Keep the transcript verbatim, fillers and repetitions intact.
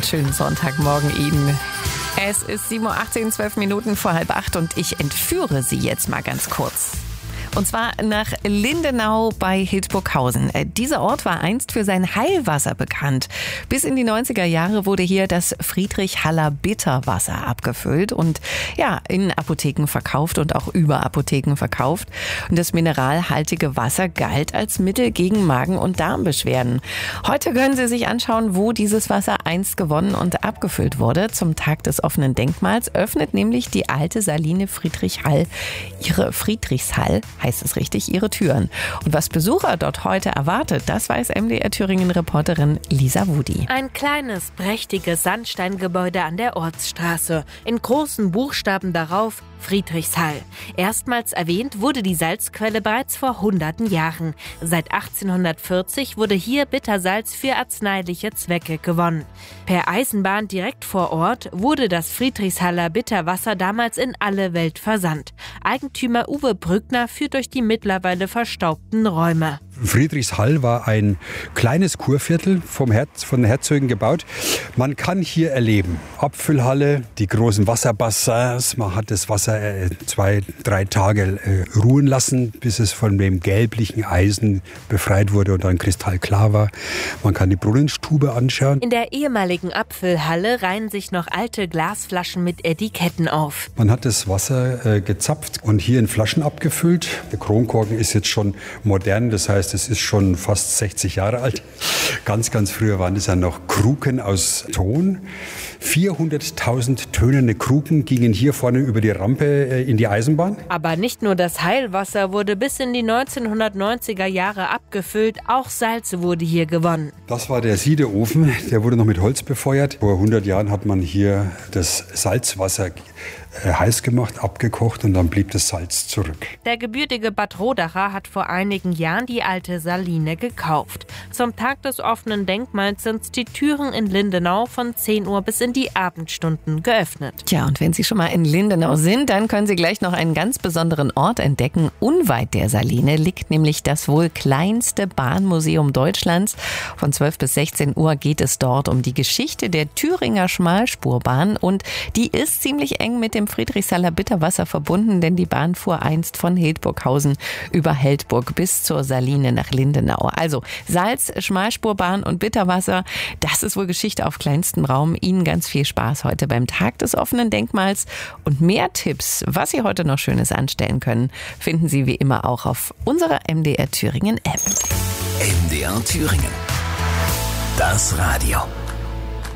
und schönen Sonntagmorgen Ihnen. Es ist sieben Uhr achtzehn, zwölf Minuten vor halb acht und ich entführe Sie jetzt mal ganz kurz. Und zwar nach Lindenau bei Hildburghausen. Dieser Ort war einst für sein Heilwasser bekannt. Bis in die neunziger Jahre wurde hier das Friedrich-Haller Bitterwasser abgefüllt und ja, in Apotheken verkauft und auch über Apotheken verkauft. Und das mineralhaltige Wasser galt als Mittel gegen Magen- und Darmbeschwerden. Heute können Sie sich anschauen, wo dieses Wasser einst gewonnen und abgefüllt wurde. Zum Tag des offenen Denkmals öffnet nämlich die alte Saline Friedrich-Hall ihre Friedrichshall heißt es richtig, ihre Türen. Und was Besucher dort heute erwartet, das weiß M D R Thüringen-Reporterin Lisa Wudi. Ein kleines, prächtiges Sandsteingebäude an der Ortsstraße. In großen Buchstaben darauf Friedrichshall. Erstmals erwähnt wurde die Salzquelle bereits vor hunderten Jahren. Seit achtzehnhundertvierzig wurde hier Bittersalz für arzneiliche Zwecke gewonnen. Per Eisenbahn direkt vor Ort wurde das Friedrichshaller Bitterwasser damals in alle Welt versandt. Eigentümer Uwe Brückner führt durch die mittlerweile verstaubten Räume. Friedrichshall war ein kleines Kurviertel vom Herz, von den Herzögen gebaut. Man kann hier erleben, Abfüllhalle, die großen Wasserbassins. Man hat das Wasser äh, zwei, drei Tage äh, ruhen lassen, bis es von dem gelblichen Eisen befreit wurde und dann kristallklar war. Man kann die Brunnenstube anschauen. In der ehemaligen Abfüllhalle reihen sich noch alte Glasflaschen mit Etiketten auf. Man hat das Wasser äh, gezapft und hier in Flaschen abgefüllt. Der Kronkorken ist jetzt schon modern, das heißt, es ist schon fast sechzig Jahre alt. Ganz, ganz früher waren es ja noch Kruken aus Ton. vierhunderttausend tönende Kruken gingen hier vorne über die Rampe in die Eisenbahn. Aber nicht nur das Heilwasser wurde bis in die neunzehnhundertneunziger Jahre abgefüllt, auch Salz wurde hier gewonnen. Das war der Siederofen, der wurde noch mit Holz befeuert. Vor hundert Jahren hat man hier das Salzwasser heiß gemacht, abgekocht und dann blieb das Salz zurück. Der gebürtige Bad Rodacher hat vor einigen Jahren die alte Saline gekauft. Zum Tag des offenen Denkmals sind die Türen in Lindenau von zehn Uhr bis in die Abendstunden geöffnet. Tja, und wenn Sie schon mal in Lindenau sind, dann können Sie gleich noch einen ganz besonderen Ort entdecken. Unweit der Saline liegt nämlich das wohl kleinste Bahnmuseum Deutschlands. Von zwölf bis sechzehn Uhr geht es dort um die Geschichte der Thüringer Schmalspurbahn und die ist ziemlich eng mit dem Friedrichshaller Bitterwasser verbunden, denn die Bahn fuhr einst von Hildburghausen über Heldburg bis zur Saline nach Lindenau. Also Salz, Schmalspurbahn und Bitterwasser, das ist wohl Geschichte auf kleinstem Raum. Ihnen ganz viel Spaß heute beim Tag des offenen Denkmals und mehr Tipps, was Sie heute noch Schönes anstellen können, finden Sie wie immer auch auf unserer M D R Thüringen App. M D R Thüringen. Das Radio.